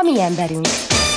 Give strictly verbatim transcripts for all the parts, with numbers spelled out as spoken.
mi emberünk.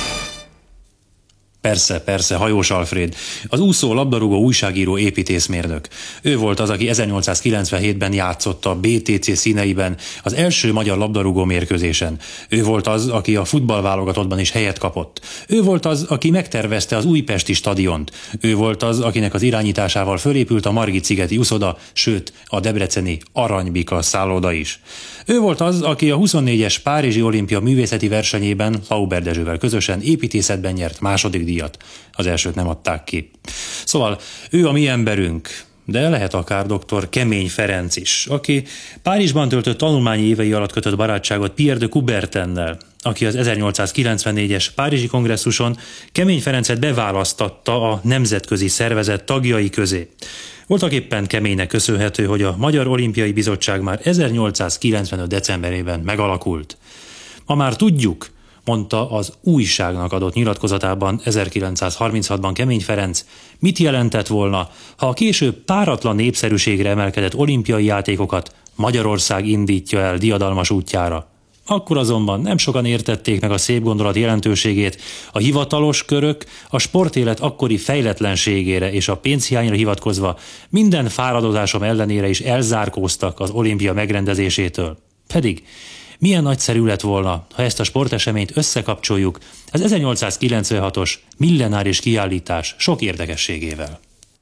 Persze, persze, Hajós Alfréd, az úszó, labdarúgó, újságíró, építészmérnök. Ő volt az, aki ezernyolcszázkilencvenhétben játszott a bé té cé színeiben az első magyar labdarúgó mérkőzésen. Ő volt az, aki a futballválogatottban is helyet kapott. Ő volt az, aki megtervezte az újpesti stadiont. Ő volt az, akinek az irányításával fölépült a Margit-szigeti uszoda, sőt a debreceni Aranybika szálloda is. Ő volt az, aki a huszonnégyes Párizsi olimpia művészeti versenyében Lauber Dezsővel közösen építészetben nyert második díjat. Az elsőt nem adták ki. Szóval ő a mi emberünk, de lehet akár dr. Kemény Ferenc is, aki Párizsban töltött tanulmányi évei alatt kötött barátságot Pierre de Coubertinnel, aki az ezernyolcszázkilencvennégyes Párizsi kongresszuson Kemény Ferencet beválasztatta a nemzetközi szervezet tagjai közé. Voltaképpen Keménynek köszönhető, hogy a Magyar Olimpiai Bizottság már ezernyolcszázkilencvenöt decemberében megalakult. Ma már tudjuk, mondta az Újságnak adott nyilatkozatában ezerkilencszázharminchatban Kemény Ferenc, mit jelentett volna, ha a később páratlan népszerűségre emelkedett olimpiai játékokat Magyarország indítja el diadalmas útjára. Akkor azonban nem sokan értették meg a szép gondolat jelentőségét, a hivatalos körök a sportélet akkori fejletlenségére és a pénzhiányra hivatkozva minden fáradozásom ellenére is elzárkóztak az olimpia megrendezésétől. Pedig milyen nagyszerű lett volna, ha ezt a sporteseményt összekapcsoljuk az ezernyolcszázkilencvenhatos millenáris kiállítás sok érdekességével.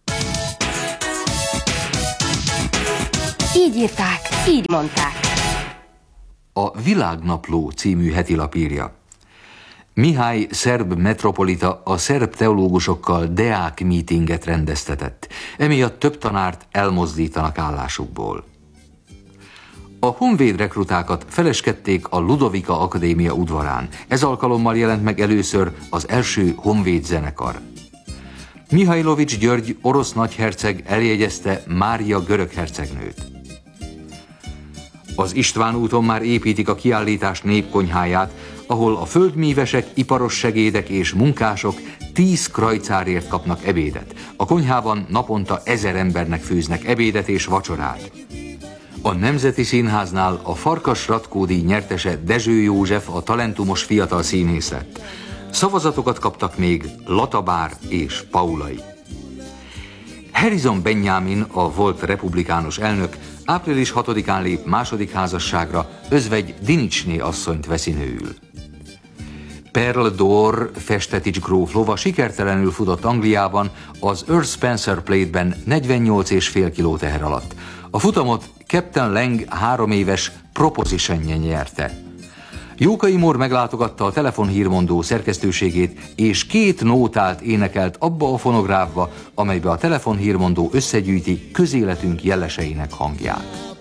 Így írták, így mondták. A Világnapló című hetilap írja: Mihály szerb metropolita a szerb teológusokkal deák mítinget rendeztetett, emiatt több tanárt elmozdítanak állásukból. A honvéd rekrutákat feleskedték a Ludovika Akadémia udvarán. Ez alkalommal jelent meg először az első honvéd zenekar. Mihajlovics György orosz nagyherceg eljegyezte Mária görög hercegnőt. Az István úton már építik a kiállítás népkonyháját, ahol a földmívesek, iparos segédek és munkások tíz krajcárért kapnak ebédet. A konyhában naponta ezer embernek főznek ebédet és vacsorát. A Nemzeti Színháznál a Farkas Ratkó-díj nyertese Dezső József a talentumos fiatal színész lett. Szavazatokat kaptak még Latabár és Paulai. Harrison Benjamin, a volt republikánus elnök, április hatodikán lép második házasságra, özvegy Dinicsné asszonyt veszi nőül. Pearl Dor Festetics gróf lova sikertelenül futott Angliában az Earl Spencer Plate-ben negyvennyolc és fél kiló teher alatt. A futamot Captain Lang három éves Proposition-je nyerte. Jókai Mór meglátogatta a telefonhírmondó szerkesztőségét, és két nótát énekelt abba a fonográfba, amelybe a telefonhírmondó összegyűjti közéletünk jeleseinek hangját.